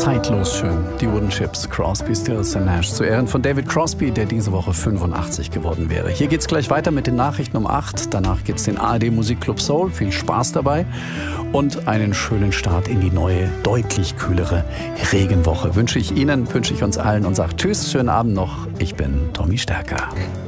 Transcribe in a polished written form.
zeitlos schön. Die Wooden Chips, Crosby, Stills & Nash zu Ehren von David Crosby, der diese Woche 85 geworden wäre. Hier geht's gleich weiter mit den Nachrichten um 8. Danach gibt's den ARD Musikclub Soul. Viel Spaß dabei und einen schönen Start in die neue, deutlich kühlere Regenwoche. Wünsche ich Ihnen, wünsche ich uns allen und sage Tschüss, schönen Abend noch. Ich bin Tommy Stärker.